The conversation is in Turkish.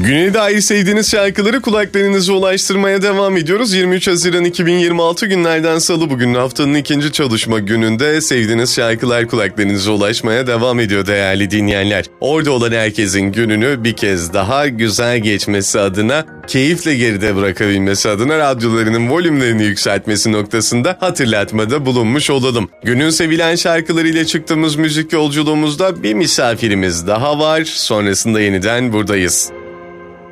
Güne dair sevdiğiniz şarkıları kulaklarınıza ulaştırmaya devam ediyoruz. 23 Haziran 2026 günlerden salı, bugün haftanın ikinci çalışma gününde sevdiğiniz şarkılar kulaklarınıza ulaşmaya devam ediyor değerli dinleyenler. Orada olan herkesin gününü bir kez daha güzel geçmesi adına, keyifle geride bırakabilmesi adına radyolarının volümlerini yükseltmesi noktasında hatırlatmada bulunmuş olalım. Günün sevilen şarkılarıyla çıktığımız müzik yolculuğumuzda bir misafirimiz daha var. Sonrasında yeniden buradayız.